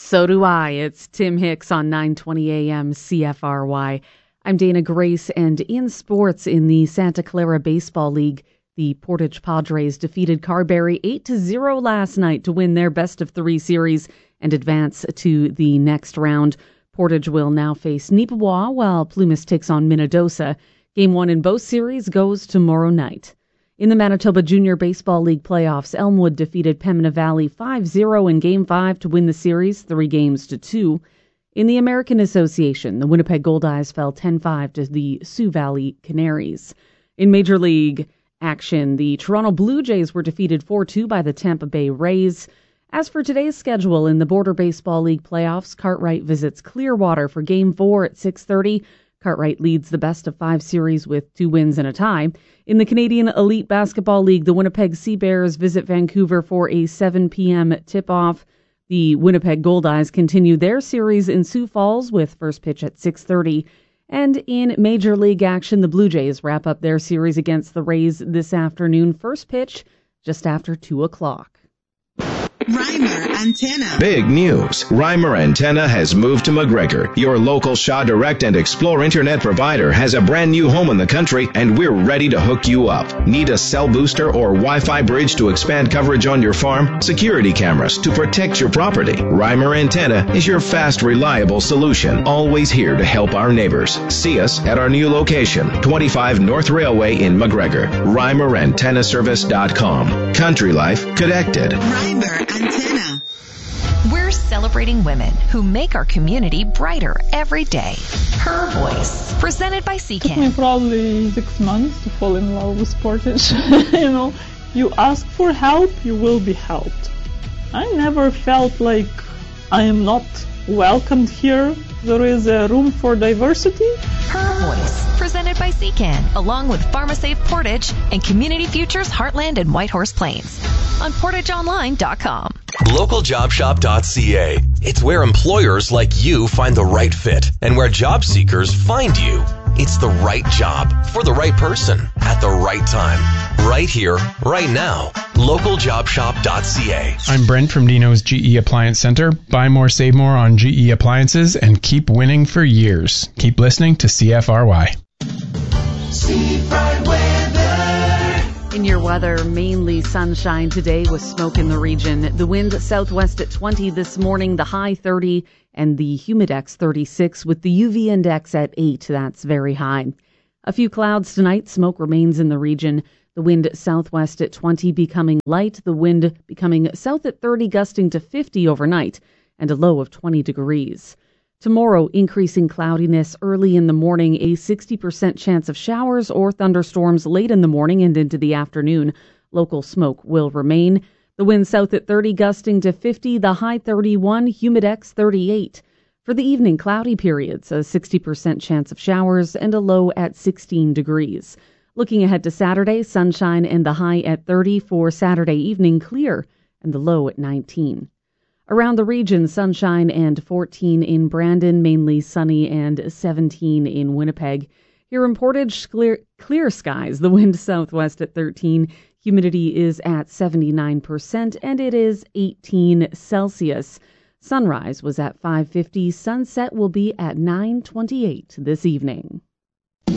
So do I. It's Tim Hicks on 920 AM CFRY. I'm Dana Grace, and in sports in the Santa Clara Baseball League, the Portage Padres defeated Carberry 8-0 last night to win their best-of-3 series and advance to the next round. Portage will now face Neepawa while Plumas takes on Minnedosa. Game 1 in both series goes tomorrow night. In the Manitoba Junior Baseball League playoffs, Elmwood defeated Pembina Valley 5-0 in Game 5 to win the series 3-2. In the American Association, the Winnipeg Goldeyes fell 10-5 to the Sioux Valley Canaries. In Major League action, the Toronto Blue Jays were defeated 4-2 by the Tampa Bay Rays. As for today's schedule in the Border Baseball League playoffs, Cartwright visits Clearwater for Game 4 at 6:30. Cartwright leads the best-of-5 series with 2 wins and a tie. In the Canadian Elite Basketball League, the Winnipeg Sea Bears visit Vancouver for a 7 p.m. tip-off. The Winnipeg Goldeyes continue their series in Sioux Falls with first pitch at 6:30. And in Major League action, the Blue Jays wrap up their series against the Rays this afternoon. First pitch just after 2 o'clock. Reimer Antenna. Big news. Reimer Antenna has moved to McGregor. Your local Shaw Direct and Explore internet provider has a brand new home in the country, and we're ready to hook you up. Need a cell booster or Wi-Fi bridge to expand coverage on your farm? Security cameras to protect your property? Reimer Antenna is your fast, reliable solution. Always here to help our neighbors. See us at our new location, 25 North Railway in McGregor. ReimerAntennaService.com. Country Life Connected. Reimer Antenna. We're celebrating women who make our community brighter every day. Her Voice, presented by It took Secan. me probably 6 months to fall in love with Portage. You ask for help, you will be helped. I never felt like I am not welcomed here. There is a room for diversity. Her Voice, presented by Secan, along with PharmaSafe Portage and Community Futures Heartland and Whitehorse Plains on PortageOnline.com. LocalJobShop.ca. It's where employers like you find the right fit and where job seekers find you. It's the right job for the right person at the right time. Right here, right now. LocalJobShop.ca. I'm Brent from Dino's GE Appliance Center. Buy more, save more on GE appliances and keep winning for years. Keep listening to CFRY. In your weather, mainly sunshine today with smoke in the region. The wind southwest at 20 this morning, the high 30, and the humidex 36 with the UV index at 8. That's very high. A few clouds tonight. Smoke remains in the region. The wind southwest at 20 becoming light. The wind becoming south at 30, gusting to 50 overnight, and a low of 20 degrees. Tomorrow, increasing cloudiness early in the morning, a 60% chance of showers or thunderstorms late in the morning and into the afternoon. Local smoke will remain. The wind south at 30, gusting to 50, the high 31, humidex 38. For the evening, cloudy periods, a 60% chance of showers and a low at 16 degrees. Looking ahead to Saturday, sunshine and the high at 30 for Saturday evening, clear and the low at 19. Around the region, sunshine and 14 in Brandon, mainly sunny, and 17 in Winnipeg. Here in Portage, clear skies, the wind southwest at 13. Humidity is at 79%, and it is 18 Celsius. Sunrise was at 5:50. Sunset will be at 9:28 this evening.